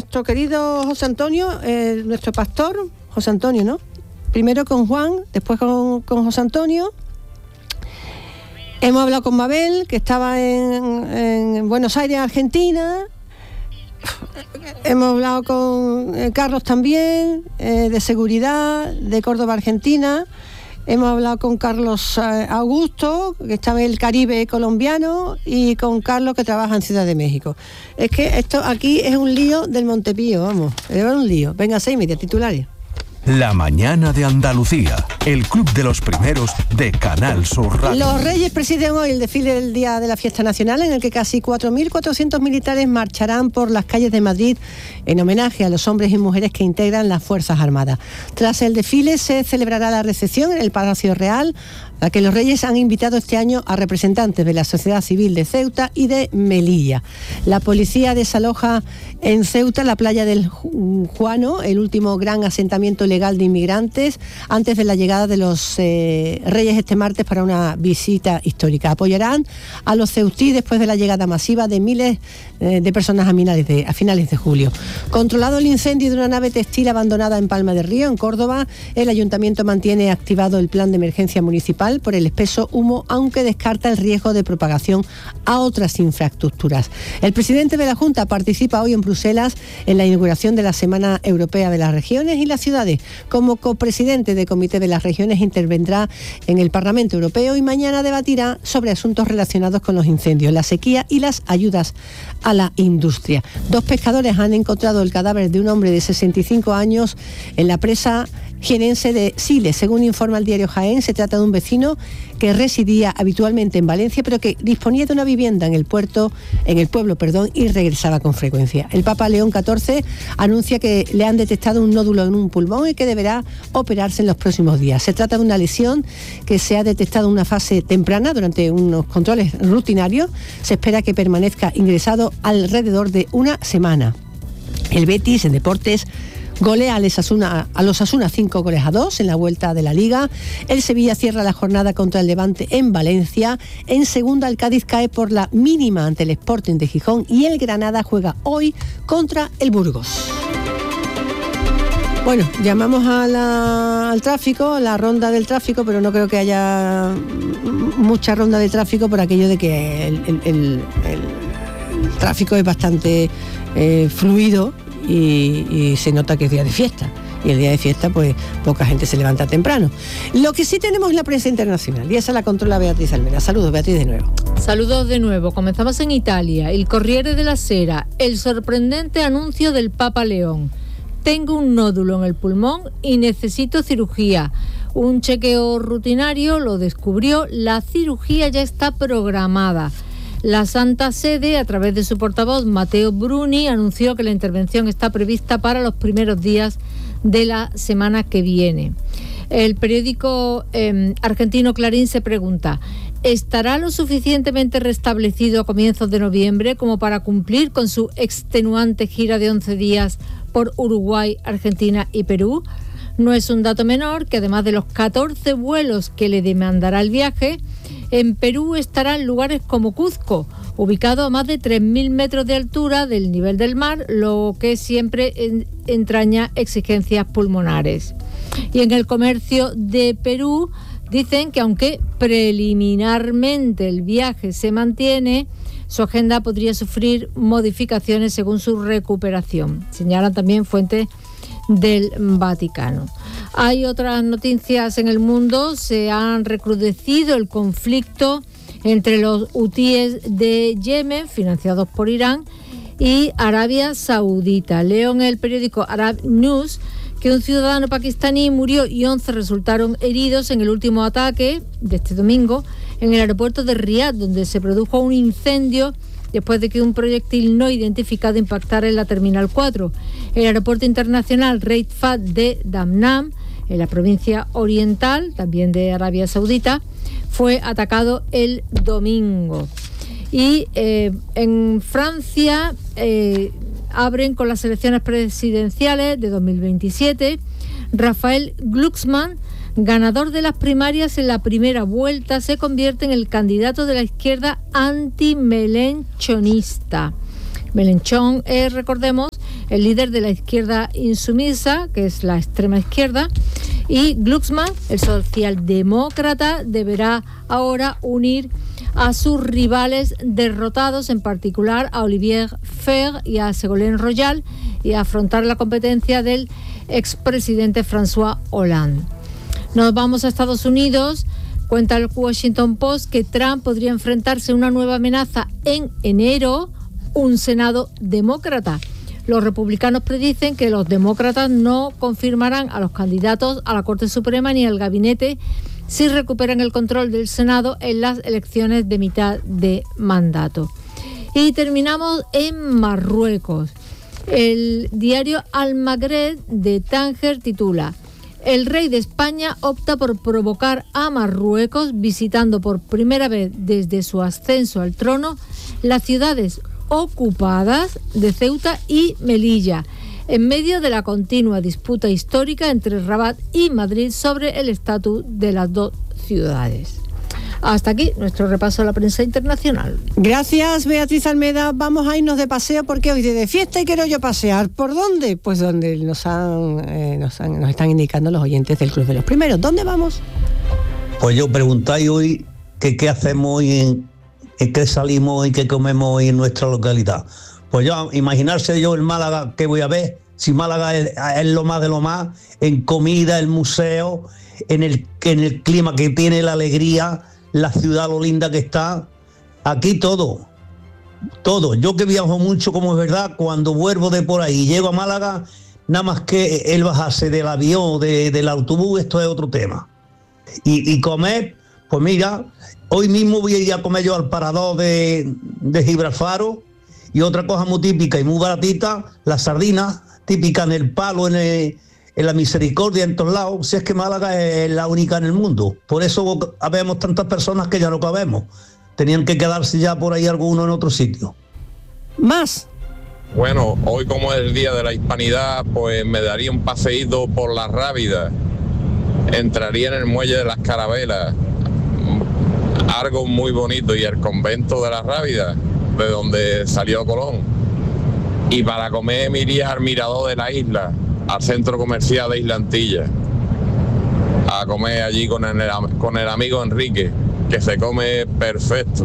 nuestro querido José Antonio, nuestro pastor, José Antonio, ¿no? Primero con Juan, después con José Antonio. Hemos hablado con Mabel, que estaba en Buenos Aires, Argentina. Hemos hablado con Carlos también, de seguridad, de Córdoba, Argentina. Hemos hablado con Carlos Augusto, que está en el Caribe colombiano, y con Carlos, que trabaja en Ciudad de México. Es que esto aquí es un lío del Montepío, vamos, es un lío. Venga, 6:30, titulares. La mañana de Andalucía, el club de los primeros de Canal Sur Radio. Los Reyes presiden hoy el desfile del Día de la Fiesta Nacional, en el que casi 4.400 militares marcharán por las calles de Madrid en homenaje a los hombres y mujeres que integran las Fuerzas Armadas. Tras el desfile se celebrará la recepción en el Palacio Real, a que los Reyes han invitado este año a representantes de la sociedad civil de Ceuta y de Melilla. La policía desaloja en Ceuta la playa del Juano, el último gran asentamiento legal de inmigrantes, antes de la llegada de los Reyes este martes para una visita histórica. Apoyarán a los ceutí después de la llegada masiva de miles de personas a finales de julio. Controlado el incendio de una nave textil abandonada en Palma del Río, en Córdoba, el ayuntamiento mantiene activado el plan de emergencia municipal por el espeso humo, aunque descarta el riesgo de propagación a otras infraestructuras. El presidente de la Junta participa hoy en Bruselas en la inauguración de la Semana Europea de las Regiones y las Ciudades. Como copresidente del Comité de las Regiones intervendrá en el Parlamento Europeo y mañana debatirá sobre asuntos relacionados con los incendios, la sequía y las ayudas a la industria. 2 pescadores han encontrado el cadáver de un hombre de 65 años en la presa jienense de Siles. Según informa el diario Jaén, se trata de un vecino que residía habitualmente en Valencia, pero que disponía de una vivienda en el pueblo, y regresaba con frecuencia. El Papa León XIV anuncia que le han detectado un nódulo en un pulmón y que deberá operarse en los próximos días. Se trata de una lesión que se ha detectado en una fase temprana durante unos controles rutinarios. Se espera que permanezca ingresado alrededor de una semana. El Betis, en deportes, golea a los Asuna 5-2 en la vuelta de la Liga. El Sevilla cierra la jornada contra el Levante en Valencia. En segunda, el Cádiz cae por la mínima ante el Sporting de Gijón y el Granada juega hoy contra el Burgos. Bueno, llamamos al tráfico, la ronda del tráfico, pero no creo que haya mucha ronda de tráfico por aquello de que el tráfico es bastante fluido. Y se nota que es día de fiesta. Y el día de fiesta, pues, poca gente se levanta temprano. Lo que sí tenemos es la prensa internacional, y esa la controla Beatriz Almena. Saludos, Beatriz, de nuevo. Saludos de nuevo. Comenzamos en Italia. El Corriere della Sera. El sorprendente anuncio del Papa León. Tengo un nódulo en el pulmón y necesito cirugía. Un chequeo rutinario lo descubrió. La cirugía ya está programada. La Santa Sede, a través de su portavoz Matteo Bruni, anunció que la intervención está prevista para los primeros días de la semana que viene. El periódico argentino Clarín se pregunta: ¿estará lo suficientemente restablecido a comienzos de noviembre como para cumplir con su extenuante gira de 11 días por Uruguay, Argentina y Perú? No es un dato menor que, además de los 14 vuelos que le demandará el viaje, en Perú estarán lugares como Cuzco, ubicado a más de 3.000 metros de altura del nivel del mar, lo que siempre entraña exigencias pulmonares. Y en el comercio de Perú dicen que, aunque preliminarmente el viaje se mantiene, su agenda podría sufrir modificaciones según su recuperación. Señalan también fuentes del Vaticano. Hay otras noticias en el mundo. Se han recrudecido el conflicto entre los hutíes de Yemen, financiados por Irán, y Arabia Saudita. Leo en el periódico Arab News que un ciudadano pakistaní murió y 11 resultaron heridos en el último ataque de este domingo en el aeropuerto de Riad, donde se produjo un incendio después de que un proyectil no identificado impactara en la Terminal 4. El aeropuerto internacional Reid Fahd de Damnam, en la provincia oriental, también de Arabia Saudita, fue atacado el domingo. Y en Francia abren con las elecciones presidenciales de 2027. Raphaël Glucksmann, ganador de las primarias en la primera vuelta, se convierte en el candidato de la izquierda anti-melenchonista. Melenchon es, recordemos, el líder de la izquierda insumisa, que es la extrema izquierda, y Glucksmann, el socialdemócrata, deberá ahora unir a sus rivales derrotados, en particular a Olivier Faure y a Ségolène Royal, y afrontar la competencia del expresidente François Hollande. Nos vamos a Estados Unidos. Cuenta el Washington Post que Trump podría enfrentarse a una nueva amenaza en enero, un Senado demócrata. Los republicanos predicen que los demócratas no confirmarán a los candidatos a la Corte Suprema ni al gabinete si recuperan el control del Senado en las elecciones de mitad de mandato. Y terminamos en Marruecos. El diario Al-Maghreb de Tánger titula: el rey de España opta por provocar a Marruecos visitando por primera vez desde su ascenso al trono las ciudades ocupadas de Ceuta y Melilla, en medio de la continua disputa histórica entre Rabat y Madrid sobre el estatus de las dos ciudades. Hasta aquí nuestro repaso a la prensa internacional. Gracias, Beatriz Almeda. Vamos a irnos de paseo porque hoy de fiesta y quiero yo pasear. ¿Por dónde? Pues donde nos están indicando los oyentes del Club de los Primeros. ¿Dónde vamos? Pues yo preguntáis hoy que qué hacemos hoy, en qué salimos y qué comemos hoy en nuestra localidad. Pues yo, imaginarse yo en Málaga, ¿qué voy a ver? Si Málaga es lo más de lo más, en comida, el museo, en el clima que tiene, la alegría, la ciudad, lo linda que está, aquí todo. Yo que viajo mucho, como es verdad, cuando vuelvo de por ahí y llego a Málaga, nada más que el bajarse del avión, del autobús, esto es otro tema. Y comer, pues mira, hoy mismo voy a ir a comer yo al parador de Gibraltar, y otra cosa muy típica y muy baratita, las sardinas, típicas en el Palo, en la Misericordia, en todos lados. Si es que Málaga es la única en el mundo, por eso habemos tantas personas que ya no cabemos, tenían que quedarse ya por ahí algunos en otro sitio. Más. Bueno, hoy como es el Día de la Hispanidad, pues me daría un paseíto por la Rábida, entraría en el Muelle de las Carabelas, algo muy bonito, y el convento de la Rábida, de donde salió Colón, y para comer me iría al mirador de la isla, al centro comercial de Isla Antilla, a comer allí con el amigo Enrique, que se come perfecto.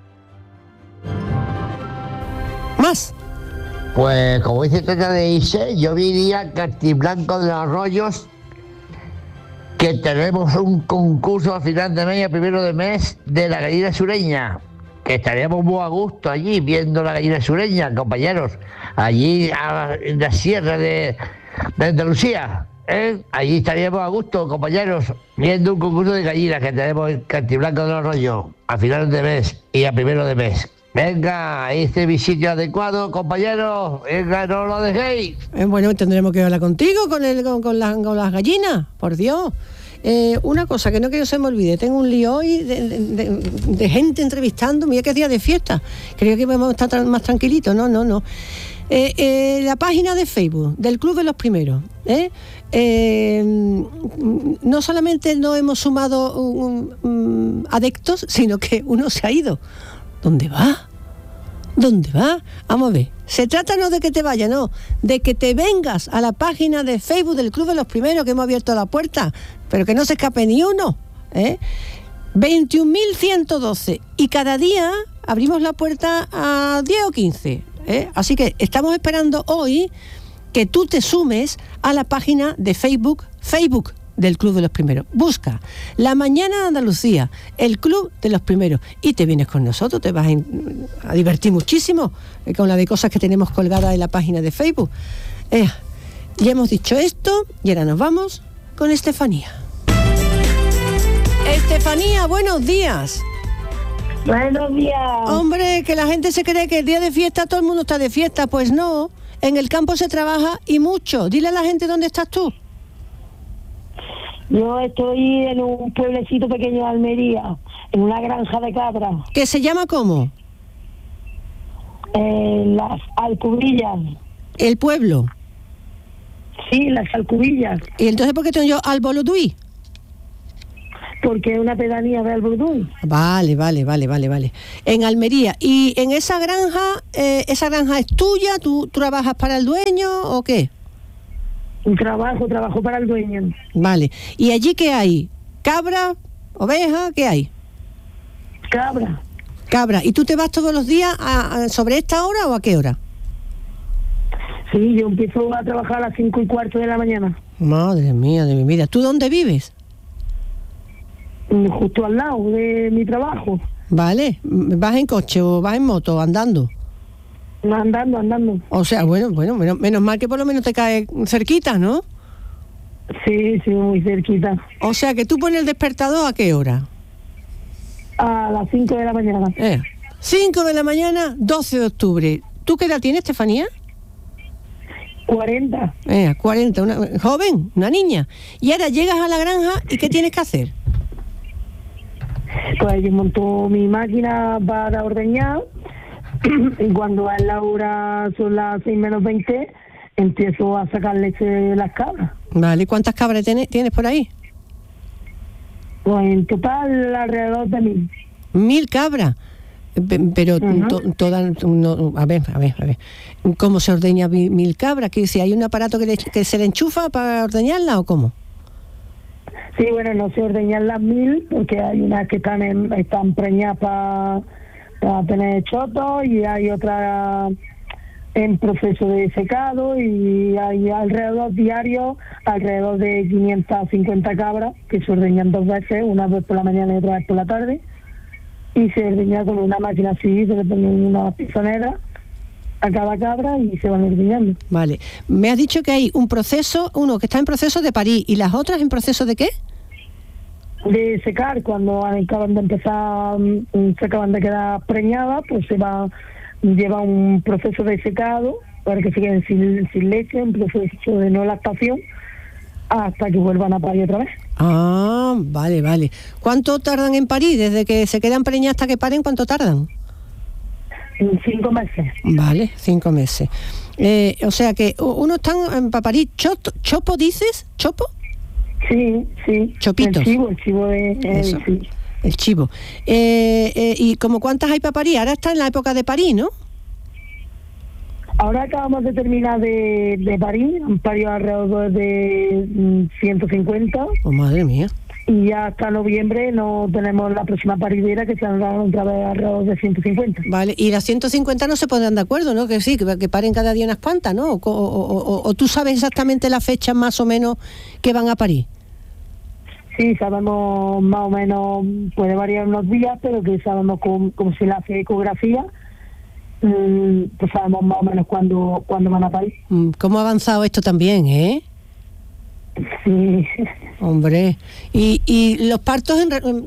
Más. Pues como dice Tata de Ise, yo iría a Castiblanco de los Arroyos, que tenemos un concurso a final de mes, a primero de mes, de la gallina sureña, que estaríamos muy a gusto allí viendo la gallina sureña, compañeros, allí en la sierra de Andalucía, allí estaríamos a gusto, compañeros, viendo un concurso de gallinas que tenemos en Castiblanco de los Arroyos a finales de mes y a primero de mes. Venga, este es mi sitio adecuado, compañeros, venga, no lo dejéis. Bueno, tendremos que hablar contigo con las gallinas, por Dios. Una cosa que no quiero que se me olvide, tengo un lío hoy de gente entrevistando, mira que es día de fiesta, creo que vamos a estar más tranquilitos, no. La página de Facebook del Club de los Primeros, no solamente no hemos sumado adeptos, sino que uno se ha ido. ¿Dónde va? Vamos a ver. Se trata no de que te vayas, no, de que te vengas a la página de Facebook del Club de los Primeros, que hemos abierto la puerta, pero que no se escape ni uno. 21.112. Y cada día abrimos la puerta a 10 o 15. Así que estamos esperando hoy que tú te sumes a la página de Facebook del Club de los Primeros. Busca La Mañana de Andalucía, el Club de los Primeros, y te vienes con nosotros, te vas a divertir muchísimo con la de cosas que tenemos colgadas en la página de Facebook. Ya hemos dicho esto y ahora nos vamos con Estefanía. Estefanía, buenos días. Buenos días. Hombre, que la gente se cree que el día de fiesta todo el mundo está de fiesta. Pues no, en el campo se trabaja y mucho. Dile a la gente dónde estás tú. Yo estoy en un pueblecito pequeño de Almería, en una granja de cabras. ¿Que se llama cómo? Las Alcubillas. ¿El pueblo? Sí, las Alcubillas. ¿Y entonces por qué tengo yo Alboloduí? porque es una pedanía de Alborduy. Vale. En Almería. ¿Y en esa granja es tuya? ¿Tú trabajas para el dueño o qué? Trabajo para el dueño. Vale. ¿Y allí qué hay? ¿Cabra? ¿Oveja? ¿Qué hay? Cabra. ¿Y tú te vas todos los días sobre esta hora o a qué hora? Sí, yo empiezo a trabajar a las 5:15 de la mañana. Madre mía de mi vida. ¿Tú dónde vives? Justo al lado de mi trabajo. Vale. ¿Vas en coche o vas en moto, andando? Andando. O sea, bueno, menos mal que por lo menos te cae cerquita, ¿no? Sí, muy cerquita. O sea, que tú pones el despertador ¿a qué hora? A las 5 de la mañana. 5 de la mañana, 12 de octubre. ¿Tú qué edad tienes, Estefanía? 40. 40, una joven, una niña. Y ahora llegas a la granja y ¿qué tienes que hacer? Pues yo monto mi máquina para ordeñar y cuando a la hora son las 6:20 empiezo a sacar leche de las cabras. Vale, ¿cuántas cabras tienes por ahí? Pues en total alrededor de 1.000. 1.000 cabras. Pero todas, no, a ver, ¿cómo se ordeña 1.000 cabras? ¿Que si hay un aparato que se le enchufa para ordeñarla o cómo? Sí, bueno, no se ordeñan las 1.000 porque hay unas que están preñadas para tener chotos y hay otras en proceso de secado y hay alrededor de 550 cabras que se ordeñan 2 veces, una vez por la mañana y otra vez por la tarde. Y se ordeña con una máquina así, se le pone una pizonera a cada cabra y se van ordeñando. Vale. Me has dicho que hay uno que está en proceso de parir y las otras en proceso de ¿qué? De secar. Cuando acaban de empezar, se acaban de quedar preñadas, pues lleva un proceso de secado para que se queden sin leche, un proceso de no lactación, hasta que vuelvan a parir otra vez. Ah, vale. ¿Cuánto tardan en parir? Desde que se quedan preñadas hasta que paren, ¿cuánto tardan? 5 meses. Vale, 5 meses. O sea que uno están para parir chopo, ¿dices? ¿Chopo? Sí. Chopitos. El chivo es sí. El chivo. ¿Y como cuántas hay para parir? Ahora está en la época de parir, ¿no? Ahora acabamos de terminar de parir, han parido alrededor de 150. Oh, madre mía. Y ya hasta noviembre no tenemos la próxima paridera, que se han dado otra vez alrededor de 150. Vale, y las 150 no se pondrán de acuerdo, ¿no? Que sí, que paren cada día unas cuantas, ¿no? O tú sabes exactamente la fecha más o menos que van a parir. Sí, sabemos más o menos, puede variar unos días, pero que sabemos como se le hace ecografía, pues sabemos más o menos cuándo van a parir. ¿Cómo ha avanzado esto también, Sí. Hombre, y los partos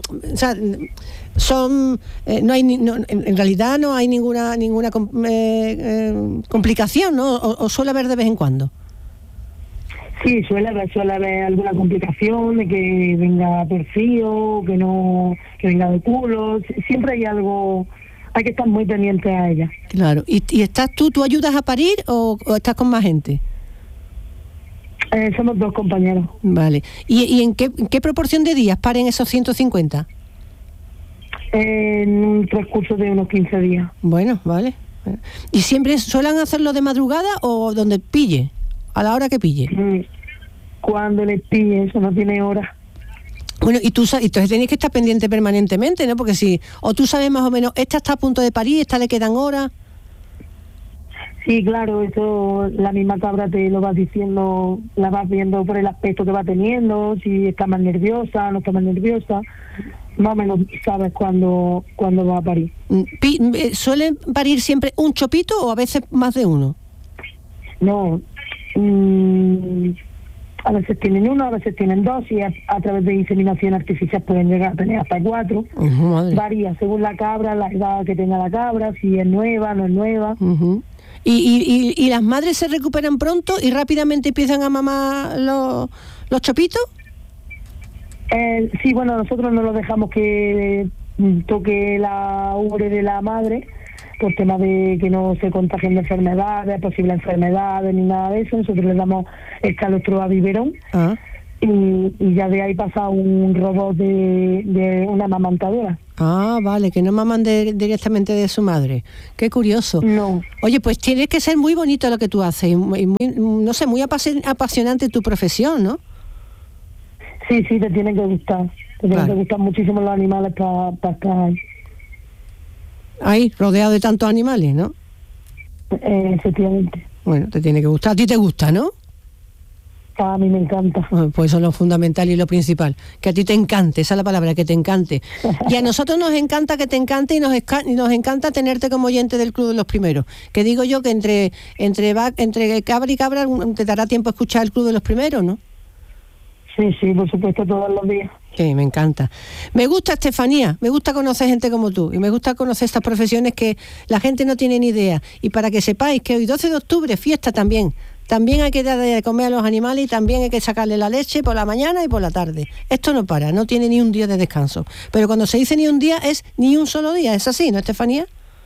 son no hay en realidad no hay ninguna complicación, ¿no? O suele haber de vez en cuando. Sí, suele haber alguna complicación de que venga torcido, que venga de culo, siempre hay algo, hay que estar muy pendiente a ella. Claro, ¿y estás tú ayudas a parir o estás con más gente? Somos 2 compañeros. Vale. ¿Y en qué proporción de días paren esos 150? En un transcurso de unos 15 días. Bueno, vale. ¿Y siempre suelen hacerlo de madrugada o donde pille? A la hora que pille. Cuando les pille, eso no tiene hora. Bueno, y entonces tenéis que estar pendiente permanentemente, ¿no? Porque o tú sabes más o menos, esta está a punto de parir, esta le quedan horas. Sí, claro, eso la misma cabra te lo vas diciendo, la vas viendo por el aspecto que va teniendo, si está más nerviosa, no está más nerviosa, más o menos sabes cuándo va a parir. ¿Suelen parir siempre un chopito o a veces más de uno? No, a veces tienen 1, a veces tienen 2 y a través de inseminación artificial pueden llegar a tener hasta 4. Varía según la cabra, la edad que tenga la cabra, si es nueva, no es nueva. ¿Y las madres se recuperan pronto y rápidamente empiezan a mamar los chopitos? Sí, bueno, nosotros no lo dejamos que toque la ubre de la madre por tema de que no se contagien de enfermedades, posibles enfermedades ni nada de eso. Nosotros le damos el calostro a biberón y ya de ahí pasa un robot de una amamantadora. Ah, vale, que no maman directamente de su madre. Qué curioso. No. Oye, pues tiene que ser muy bonito lo que tú haces y muy, no sé, muy apasionante tu profesión, ¿no? Sí, te tienen que gustar. Te tienen que gustar muchísimo los animales para estar ahí, rodeado de tantos animales, ¿no? Efectivamente. Bueno, te tiene que gustar. A ti te gusta, ¿no? A mí me encanta. Pues eso es lo fundamental y lo principal. Que a ti te encante, esa es la palabra, que te encante. Y a nosotros nos encanta que te encante y nos encanta tenerte como oyente del Club de los Primeros. Que digo yo que entre cabra y cabra te dará tiempo a escuchar el Club de los Primeros, ¿no? Sí, por supuesto, todos los días. Sí, me encanta. Me gusta, Estefanía, me gusta conocer gente como tú y me gusta conocer estas profesiones que la gente no tiene ni idea. Y para que sepáis que hoy 12 de octubre, fiesta también. También hay que dar de comer a los animales y también hay que sacarle la leche por la mañana y por la tarde. Esto no para, no tiene ni un día de descanso. Pero cuando se dice ni un día, es ni un solo día. ¿Es así, no, Estefanía?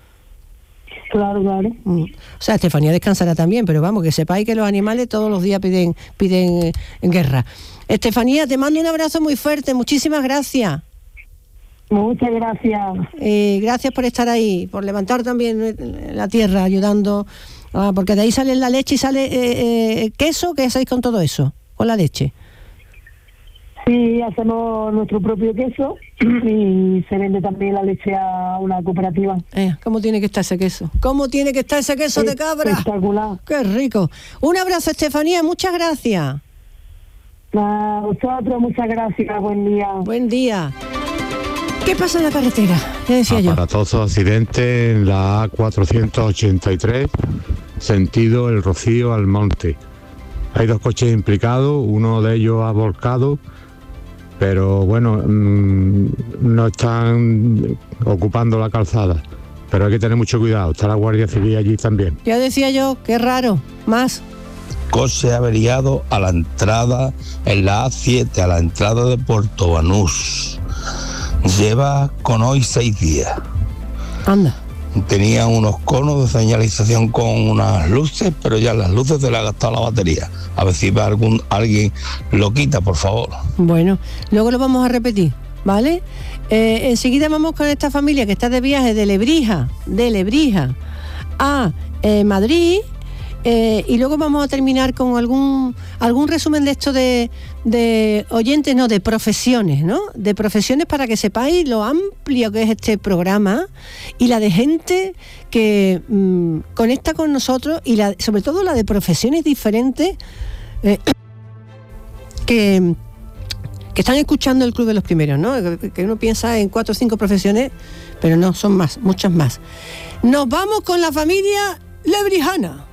Claro. O sea, Estefanía descansará también, pero vamos, que sepáis que los animales todos los días piden guerra. Estefanía, te mando un abrazo muy fuerte. Muchísimas gracias. Muchas gracias. Gracias por estar ahí, por levantar también la tierra, ayudando... porque de ahí sale la leche y sale queso. ¿Qué hacéis con todo eso? ¿Con la leche? Sí, hacemos nuestro propio queso y se vende también la leche a una cooperativa. ¿Cómo tiene que estar ese queso? ¿Cómo tiene que estar ese queso de cabra? Espectacular. ¡Qué rico! Un abrazo, Estefanía, muchas gracias. A vosotros, muchas gracias, buen día. Buen día. ¿Qué pasa en la carretera? ¿Qué decía yo? Aparatoso accidente en la A483, sentido El Rocío al Monte. Hay 2 coches implicados, uno de ellos ha volcado, pero bueno, no están ocupando la calzada. Pero hay que tener mucho cuidado, está la Guardia Civil allí también. Ya decía yo, qué raro. Más. Coche averiado a la entrada, en la A7, a la entrada de Puerto Banús. Lleva con hoy 6 días. Anda. Tenía unos conos de señalización con unas luces, pero ya las luces se le ha gastado la batería. A ver si va alguien lo quita, por favor. Bueno, luego lo vamos a repetir, ¿vale? Enseguida vamos con esta familia que está de viaje de Lebrija a Madrid. Y luego vamos a terminar con algún resumen de esto de oyentes, no, de profesiones, ¿no? De profesiones para que sepáis lo amplio que es este programa y la de gente que conecta con nosotros y sobre todo la de profesiones diferentes que están escuchando el Club de los Primeros, ¿no? Que uno piensa en 4 o 5 profesiones, pero no, son más, muchas más. Nos vamos con la familia lebrijana.